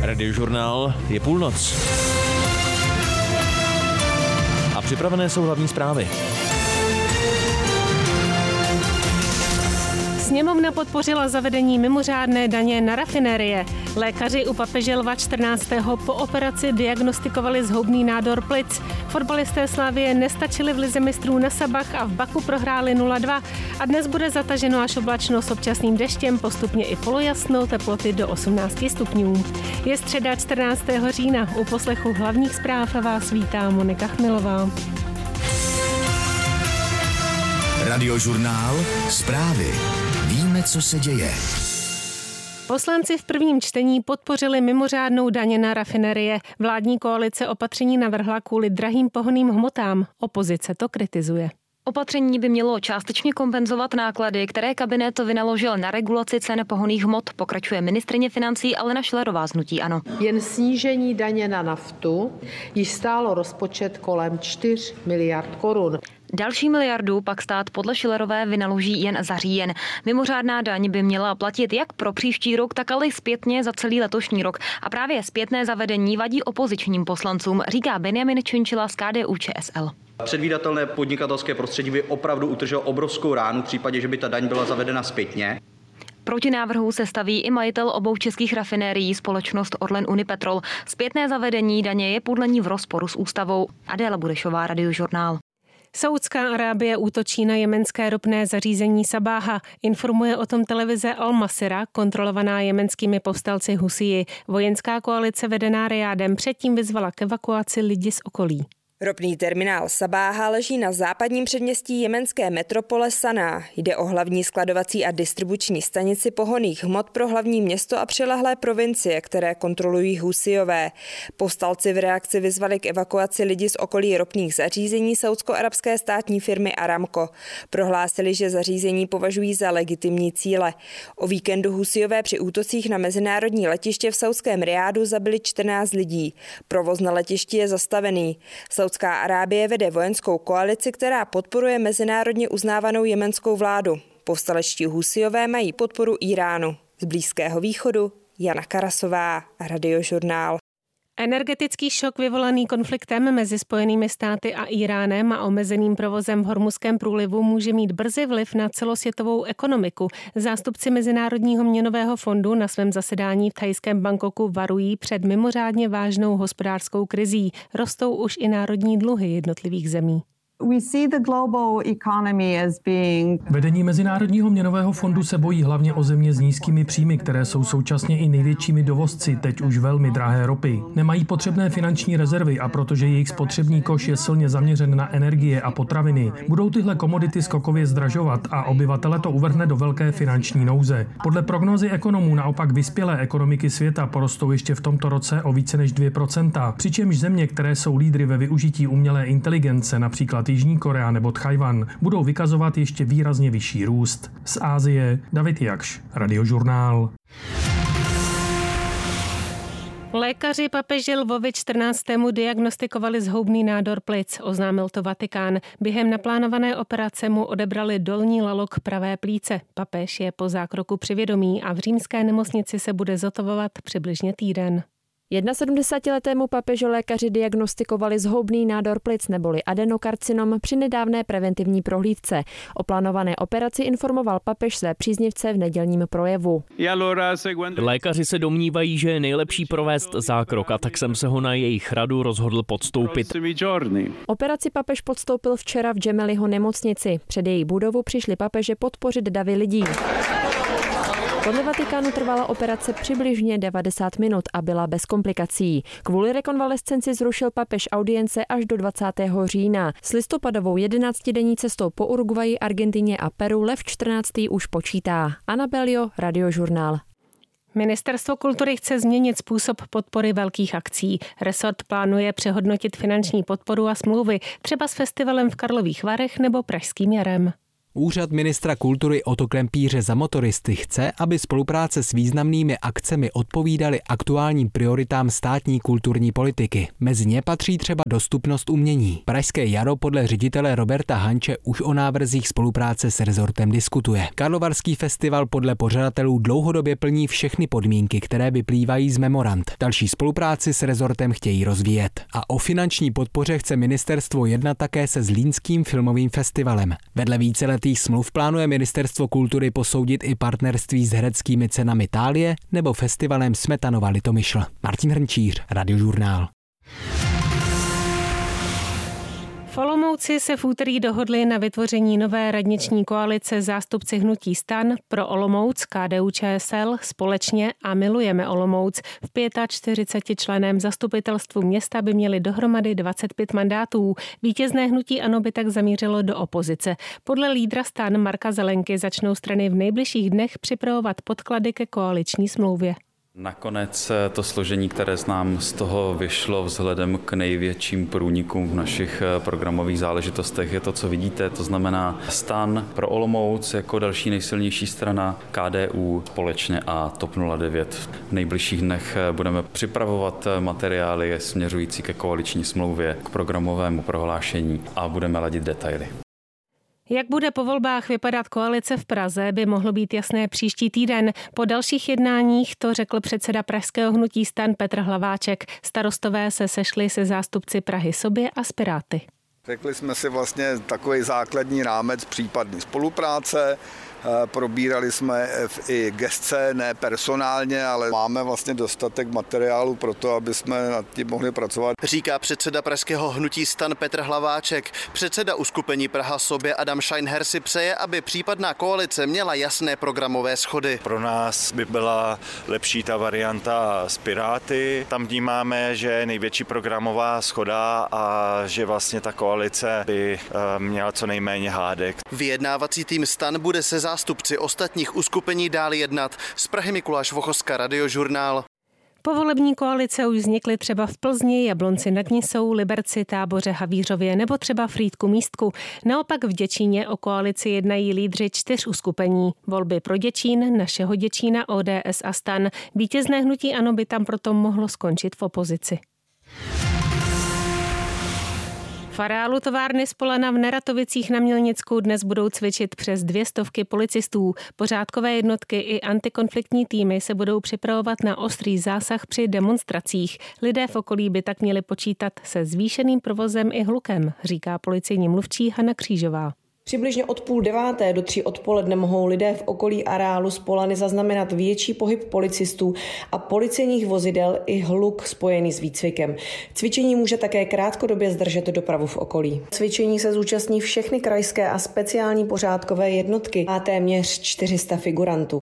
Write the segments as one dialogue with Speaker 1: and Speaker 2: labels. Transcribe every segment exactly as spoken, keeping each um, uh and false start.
Speaker 1: Radiožurnál je půlnoc. A připravené jsou hlavní zprávy.
Speaker 2: Sněmovna podpořila zavedení mimořádné daně na rafinérie. Lékaři u papeže Lva čtrnáctého po operaci diagnostikovali zhoubný nádor plic. Fotbalisté Slavie nestačili v lize mistrů na Sabach a v Baku prohráli nula dva. A dnes bude zataženo až oblačno s občasným deštěm, postupně i polojasno, teploty do osmnáct stupňů. Je středa čtrnáctého října. U poslechu hlavních zpráv vás vítá Monika Chmilová.
Speaker 3: Radiožurnál Zprávy. Víme, co se děje.
Speaker 2: Poslanci v prvním čtení podpořili mimořádnou daň na rafinerie. Vládní koalice opatření navrhla kvůli drahým pohonným hmotám. Opozice to kritizuje.
Speaker 4: Opatření by mělo částečně kompenzovat náklady, které kabinet vynaložil na regulaci cen pohonných hmot, pokračuje ministryně financí Alena Schillerová z hnutí ANO.
Speaker 5: Jen snížení daně na naftu již stálo rozpočet kolem čtyři miliard korun.
Speaker 4: Další miliardu pak stát podle Schillerové vynaloží jen za říjen. Mimořádná daň by měla platit jak pro příští rok, tak ale i zpětně za celý letošní rok. A právě zpětné zavedení vadí opozičním poslancům, říká Benjamin Činčila z K D U Č S L.
Speaker 6: Předvídatelné podnikatelské prostředí by opravdu utrželo obrovskou ránu v případě, že by ta daň byla zavedena zpětně.
Speaker 4: Proti návrhu se staví i majitel obou českých rafinérií, společnost Orlen Unipetrol. Zpětné zavedení daně je podle ní v rozporu s ústavou. Adéla Budešová, Radiožurnál.
Speaker 2: Saúdská Arábie útočí na jemenské ropné zařízení Sabáha. Informuje o tom televize Al Masira, kontrolovaná jemenskými povstalci Husiji. Vojenská koalice vedená Rijádem předtím vyzvala k evakuaci lidí z okolí.
Speaker 7: Ropný terminál Sabáha leží na západním předměstí jemenské metropole Saná. Jde o hlavní skladovací a distribuční stanici pohonných hmot pro hlavní město a přilehlé provincie, které kontrolují Husijové. Povstalci v reakci vyzvali k evakuaci lidí z okolí ropných zařízení saúdsko-arabské státní firmy Aramco. Prohlásili, že zařízení považují za legitimní cíle. O víkendu Husijové při útocích na mezinárodní letiště v saúdském Rijádu zabili čtrnáct lidí. Provoz na letišti je zastavený. Saúdská Arábie vede vojenskou koalici, která podporuje mezinárodně uznávanou jemenskou vládu. Povstalečtí Husijové mají podporu Íránu. Z Blízkého východu Jana Karasová, Radiožurnál.
Speaker 2: Energetický šok vyvolaný konfliktem mezi Spojenými státy a Íránem a omezeným provozem v Hormuzském průlivu může mít brzy vliv na celosvětovou ekonomiku. Zástupci Mezinárodního měnového fondu na svém zasedání v thajském Bangkoku varují před mimořádně vážnou hospodářskou krizí. Rostou už i národní dluhy jednotlivých zemí.
Speaker 8: Vedení Mezinárodního měnového fondu se bojí hlavně o země s nízkými příjmy, které jsou současně i největšími dovozci teď už velmi drahé ropy. Nemají potřebné finanční rezervy a protože jejich spotřební koš je silně zaměřen na energie a potraviny, budou tyhle komodity skokově zdražovat a obyvatele to uvrhne do velké finanční nouze. Podle prognózy ekonomů naopak vyspělé ekonomiky světa porostou ještě v tomto roce o více než dvě procenta, přičemž země, které jsou lídry ve využití umělé inteligence, například Jižní Korea nebo Tchajwan, budou vykazovat ještě výrazně vyšší růst. Z Asie David Jakš, Radiožurnál.
Speaker 2: Lékaři papeži Lvovi čtrnáctému diagnostikovali zhoubný nádor plic, oznámil to Vatikán. Během naplánované operace mu odebrali dolní lalok pravé plíce. Papež je po zákroku při vědomí a v římské nemocnici se bude zotavovat přibližně týden.
Speaker 9: sedmdesátiletému papeži lékaři diagnostikovali zhoubný nádor plic neboli adenokarcinom při nedávné preventivní prohlídce. O plánované operaci informoval papež své příznivce v nedělním projevu.
Speaker 10: Lékaři se domnívají, že je nejlepší provést zákrok a tak jsem se ho na jejich radu rozhodl podstoupit.
Speaker 9: Operaci papež podstoupil včera v Gemelliho nemocnici. Před její budovu přišli papeže podpořit davy lidí. Podle Vatikánu trvala operace přibližně devadesát minut a byla bez komplikací. Kvůli rekonvalescenci zrušil papež audience až do dvacátého října. S listopadovou jedenáctidenní cestou po Uruguayi, Argentině a Peru Lev čtrnáctý už počítá. Anabelio, Radiožurnál.
Speaker 2: Ministerstvo kultury chce změnit způsob podpory velkých akcí. Resort plánuje přehodnotit finanční podporu a smlouvy, třeba s festivalem v Karlových Varech nebo Pražským jarem.
Speaker 11: Úřad ministra kultury Otto Klempíře za motoristy chce, aby spolupráce s významnými akcemi odpovídaly aktuálním prioritám státní kulturní politiky. Mezi ně patří třeba dostupnost umění. Pražské jaro podle ředitele Roberta Hanče už o návrzích spolupráce s rezortem diskutuje. Karlovarský festival podle pořadatelů dlouhodobě plní všechny podmínky, které vyplývají z memorand. Další spolupráci s rezortem chtějí rozvíjet. A o finanční podpoře chce ministerstvo jednat také se Zlínským filmovým festivalem. Vedle víceletých smluv plánuje ministerstvo kultury posoudit i partnerství s hereckými cenami Thálie nebo festivalem Smetanova Litomyšl. Martin Hrnčíř, Radiožurnál.
Speaker 2: V Olomouci se v úterý dohodli na vytvoření nové radniční koalice zástupci hnutí STAN pro Olomouc, K D U Č S L, Společně a Milujeme Olomouc. V čtyřiceti členném zastupitelstvu města by měli dohromady dvacet pět mandátů. Vítězné hnutí ANO by tak zamířilo do opozice. Podle lídra STAN Marka Zelenky začnou strany v nejbližších dnech připravovat podklady ke koaliční smlouvě.
Speaker 12: Nakonec to složení, které s nám z toho vyšlo vzhledem k největším průnikům v našich programových záležitostech, je to, co vidíte, to znamená STAN pro Olomouc jako další nejsilnější strana, K D U, Společně a TOP nula devět. V nejbližších dnech budeme připravovat materiály směřující ke koaliční smlouvě, k programovému prohlášení a budeme ladit detaily.
Speaker 2: Jak bude po volbách vypadat koalice v Praze, by mohlo být jasné příští týden. Po dalších jednáních to řekl předseda pražského hnutí STAN Petr Hlaváček. Starostové se sešli se zástupci Prahy sobě a s Piráty.
Speaker 13: Řekli jsme si vlastně takový základní rámec případné spolupráce. Probírali jsme i gesce, ne personálně, ale máme vlastně dostatek materiálu pro to, aby jsme nad tím mohli pracovat.
Speaker 14: Říká předseda pražského hnutí STAN Petr Hlaváček. Předseda uskupení Praha sobě Adam Scheinher si přeje, aby případná koalice měla jasné programové schody.
Speaker 15: Pro nás by byla lepší ta varianta s Piráty. Tam vnímáme, že je největší programová schoda a že vlastně ta koalice by měla co nejméně hádek.
Speaker 14: Vyjednávací tým STAN bude se zástupci ostatních uskupení dál jednat. Z Prahy Mikuláš Vochoska, Radiožurnál.
Speaker 2: Povolební koalice už vznikly třeba v Plzni, Jablonci nad Nisou, Liberci, Táboře, Havířově nebo třeba Frýdku Místku. Naopak v Děčíně o koalici jednají lídři čtyř uskupení. Volby pro Děčín, Našeho Děčína, O D S a STAN. Vítězné hnutí ANO by tam proto mohlo skončit v opozici. V areálu továrny Spolana v Neratovicích na Mělnicku dnes budou cvičit přes dvě stovky policistů. Pořádkové jednotky i antikonfliktní týmy se budou připravovat na ostrý zásah při demonstracích. Lidé v okolí by tak měli počítat se zvýšeným provozem i hlukem, říká policejní mluvčí Hana Křížová.
Speaker 16: Přibližně od půl deváté do tří odpoledne mohou lidé v okolí areálu Spolany zaznamenat větší pohyb policistů a policejních vozidel i hluk spojený s výcvikem. Cvičení může také krátkodobě zdržet dopravu v okolí. Cvičení se zúčastní všechny krajské a speciální pořádkové jednotky a téměř čtyři sta figurantů.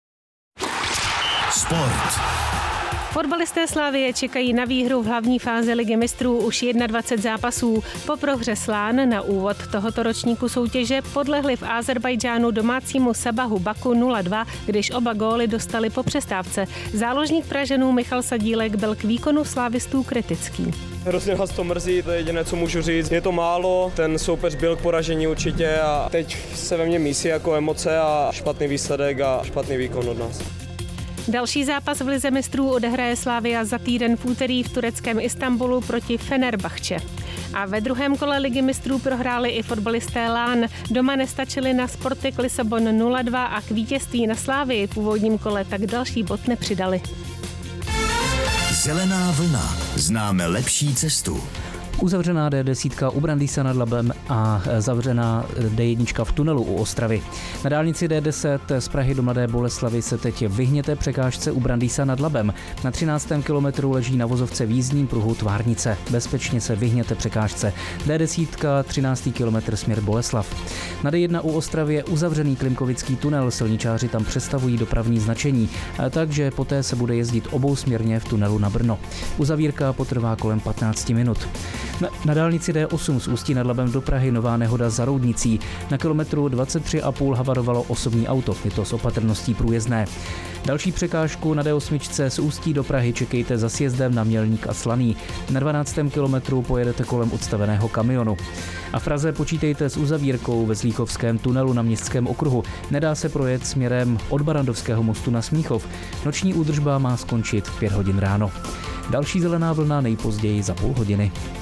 Speaker 3: Sport.
Speaker 2: Fotbalisté Slavie čekají na výhru v hlavní fázi Ligy mistrů už dvacet jedna zápasů. Po prohře s Lán na úvod tohoto ročníku soutěže podlehli v Azerbajdžánu domácímu Sabahu Baku nula dva, když oba góly dostali po přestávce. Záložník Pražanů Michal Sadílek byl k výkonu slávistů kritický.
Speaker 17: Hrozně vás to mrzí, to je jediné, co můžu říct. Je to málo, ten soupeř byl k poražení určitě a teď se ve mně mísí jako emoce a špatný výsledek a špatný výkon od nás.
Speaker 2: Další zápas v Lize mistrů odehraje Slavia za týden v úterý v tureckém Istanbulu proti Fenerbahče. A ve druhém kole Ligy mistrů prohráli i fotbalisté Lán. Doma nestačili na Sporting Lisabon nula dva a k vítězství na Slavii v úvodním kole tak další bod nepřidali.
Speaker 3: Zelená vlna. Známe lepší cestu.
Speaker 18: Uzavřená D deset u Brandýsa nad Labem a zavřená D jedna v tunelu u Ostravy. Na dálnici D deset z Prahy do Mladé Boleslavi se teď vyhněte překážce u Brandýsa nad Labem. Na třináctém kilometru leží na vozovce v jízdním pruhu Tvárnice. Bezpečně se vyhněte překážce. D deset, třináctý kilometr směr Boleslav. Na D jedna u Ostravy je uzavřený Klimkovický tunel. Silničáři tam přestavují dopravní značení, takže poté se bude jezdit obousměrně v tunelu na Brno. Uzavírka potrvá kolem patnáct minut. Na, na dálnici D osm z Ústí nad Labem do Prahy nová nehoda za Roudnicí. Na kilometru dvacet tři a půl havarovalo osobní auto. Je to s opatrností průjezdné. Další překážku na D osm z Ústí do Prahy čekejte za sjezdem na Mělník a Slaný. Na dvanáctém kilometru pojedete kolem odstaveného kamionu. A v Praze počítejte s uzavírkou ve Zlíchovském tunelu na Městském okruhu. Nedá se projet směrem od Barandovského mostu na Smíchov. Noční údržba má skončit v pět hodin ráno. Další zelená vlna nejpozději za půl hodiny.